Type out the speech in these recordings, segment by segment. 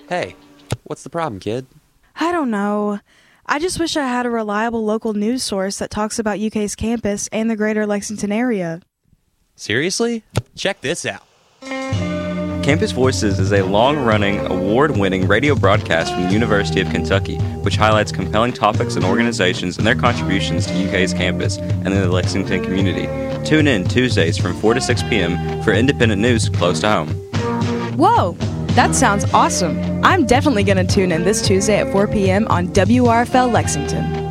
Hey, what's the problem, kid? I don't know. I just wish I had a reliable local news source that talks about UK's campus and the greater Lexington area. Seriously? Check this out. Campus Voices is a long-running, award-winning radio broadcast from the University of Kentucky, which highlights compelling topics and organizations and their contributions to UK's campus and the Lexington community. Tune in Tuesdays from 4 to 6 p.m. for independent news close to home. Whoa! That sounds awesome. I'm definitely going to tune in this Tuesday at 4 p.m. on WRFL Lexington.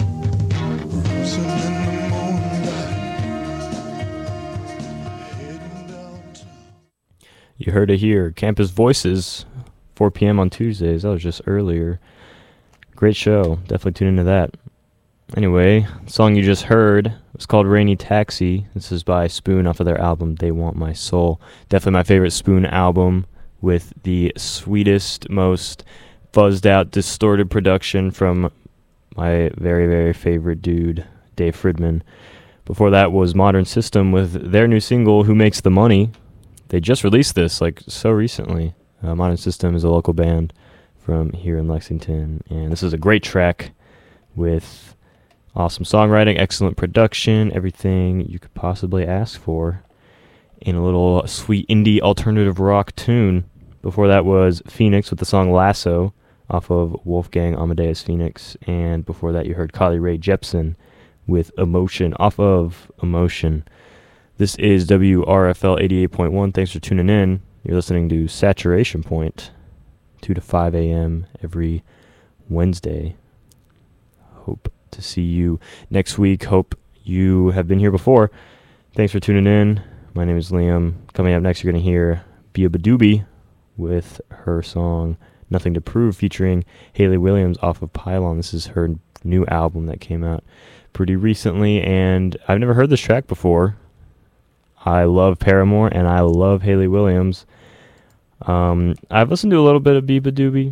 You heard it here. Campus Voices, 4 p.m. on Tuesdays. That was just earlier. Great show. Definitely tune into that. Anyway, the song you just heard was called Rainy Taxi. This is by Spoon off of their album They Want My Soul. Definitely my favorite Spoon album, with the sweetest, most fuzzed out, distorted production from my very, very favorite dude, Dave Fridman. Before that was Modern System with their new single, Who Makes the Money. They just released this, so recently. Modern System is a local band from here in Lexington, and this is a great track with awesome songwriting, excellent production, everything you could possibly ask for in a little sweet indie alternative rock tune. Before that was Phoenix with the song Lasso off of Wolfgang Amadeus Phoenix, and before that you heard Carly Rae Jepsen with Emotion off of Emotion. This is WRFL 88.1. Thanks for tuning in. You're listening to Saturation Point, 2 to 5 a.m. every Wednesday. Hope to see you next week. Hope you have been here before. Thanks for tuning in. My name is Liam. Coming up next, you're going to hear Bia Badoobie with her song Nothing to Prove, featuring Hayley Williams off of Pylon. This is her new album that came out pretty recently, and I've never heard this track before. I love Paramore, and I love Hayley Williams. I've listened to a little bit of Bia Badoobie.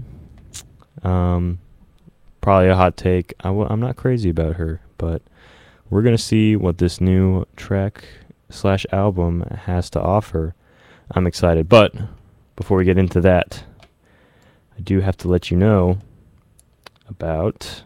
Probably a hot take. I'm not crazy about her, but we're going to see what this new track/album has to offer. I'm excited, but before we get into that, I do have to let you know about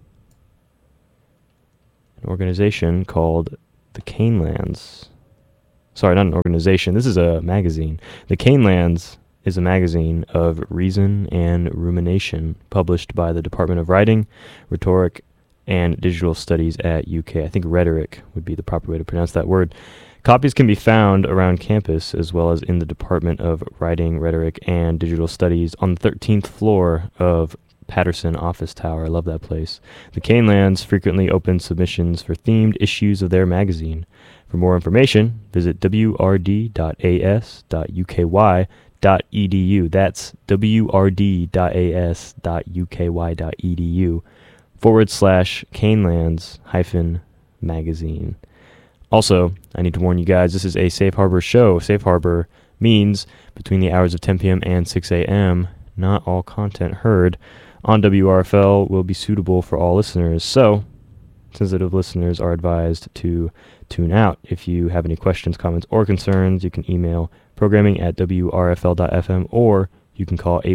an organization called the Canelands. Sorry, not an organization. This is a magazine. The Canelands is a magazine of reason and rumination published by the Department of Writing, Rhetoric, and Digital Studies at UK. I think rhetoric would be the proper way to pronounce that word. Copies can be found around campus as well as in the Department of Writing, Rhetoric, and Digital Studies on the 13th floor of Patterson Office Tower. I love that place. The Canelands frequently open submissions for themed issues of their magazine. For more information, visit wrd.as.uky.edu. That's wrd.as.uky.edu/Canelands-magazine. Also, I need to warn you guys, this is a Safe Harbor show. Safe Harbor means between the hours of 10 p.m. and 6 a.m., not all content heard on WRFL will be suitable for all listeners. So, sensitive listeners are advised to tune out. If you have any questions, comments, or concerns, you can email programming@wrfl.fm, or you can call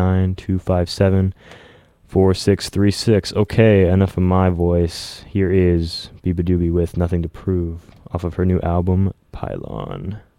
859-257-4636. Okay, enough of my voice. Here is Bia Badoobie with Nothing to Prove off of her new album, Pylon.